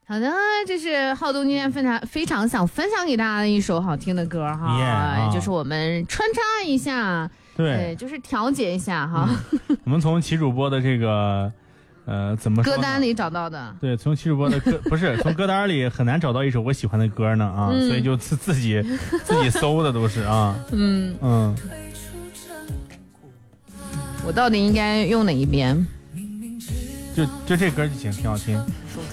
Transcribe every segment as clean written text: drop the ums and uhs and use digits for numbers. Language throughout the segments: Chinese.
好的，这是浩东今天非常想分享给大家的一首好听的歌哈，就是我们穿插一下， 对， 就是调节一下哈。 我们从齐主播的这个怎么说歌单里找到的， 对，从齐主播的歌不是从歌单里很难找到一首我喜欢的歌呢啊，所以就自己搜的都是啊， 我到底应该用哪一边？ 就这歌就行，挺好听。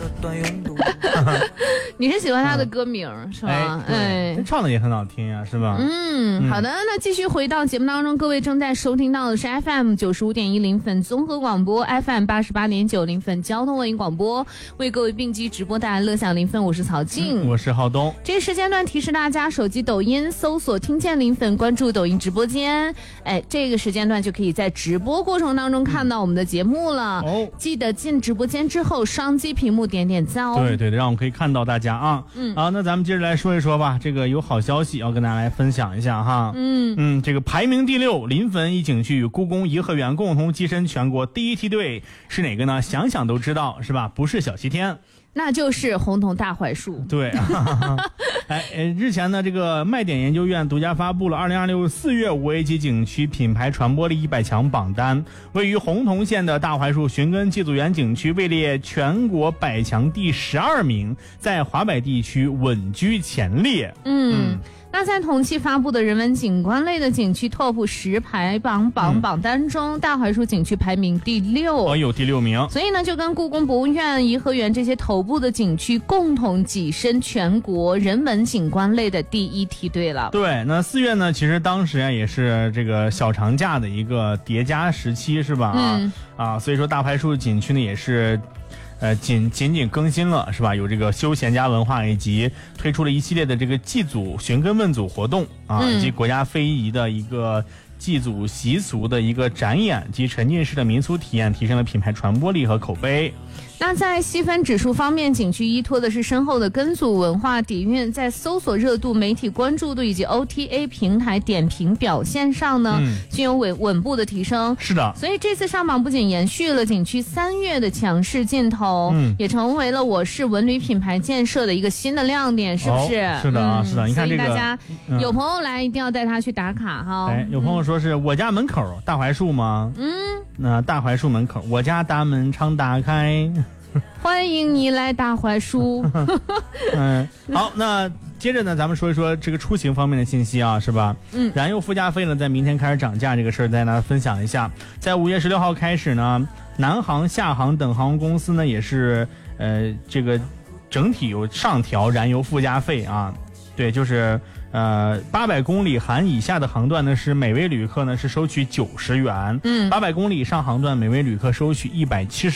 你是喜欢他的歌名是吧？ 哎，唱的也很好听呀，是吧？ 好的，那继续回到节目当中，各位正在收听到的是 FM 95.1临汾综合广播 ，FM 88.9临汾交通文艺广播，为各位并机直播带来乐享临汾，我是曹静， 我是浩东。 这个时间段提示大家，手机抖音搜索听见临汾，关注抖音直播间，这个时间段就可以在直播过程当中看到我们的节目了。记得进直播间之后，双击屏幕点点赞哦。 对，让我们可以看到大家啊。好，那咱们接着来说一说吧。这个有好消息要跟大家来分享一下哈。这个排名第6，临汾一景区与故宫颐和园共同跻身全国第1梯队是哪个呢？想想都知道是吧？不是小西天。 那就是红桐大槐树。 对，日前呢，这个卖点研究院独家发布了2026 4月5 A 级景区品牌传播力100强榜单，位于红桐县的大槐树寻根祭祖园景区位列全国100强第12名，在华北地区稳居前列。 那在同期发布的人文景观类的景区 TOP 10排行榜单中，大槐树景区排名第6， 第6名。 所以呢，就跟故宫博物院、颐和园这些头部的景区共同跻身全国人文景观类的第1梯队了。 对，那4月呢，其实当时也是这个小长假的一个叠加时期，是吧？所以说大槐树景区呢也是。仅更新了是吧？有这个休闲加文化，以及推出了一系列的这个祭祖寻根问祖活动以及国家非遗的一个祭祖习俗的一个展演及沉浸式的民俗体验，提升了品牌传播力和口碑。 那在细分指数方面，景区依托的是深厚的根祖文化底蕴，在搜索热度、媒体关注度以及 OTA 平台点评表现上呢，均有稳步的提升。 是的， 所以这次上榜不仅延续了景区3月的强势劲头，也成为了我市文旅品牌建设的一个新的亮点，是不是？ 是的，是的。你看这个， 大家有朋友来一定要带他去打卡哈。 有朋友说是我家门口大槐树吗？那大槐树门口，我家大门常打开。 欢迎你来大槐树。 好，那接着呢，咱们说一说这个出行方面的信息啊，是吧？燃油附加费呢，在明天开始涨价，这个事儿再跟大家分享一下。在5月16号开始呢，南航、厦航等航空公司呢，也是这个整体有上调燃油附加费啊。对，就是800公里含以下的航段呢，是每位旅客呢是收取90元，800公里以上航段每位旅客收取170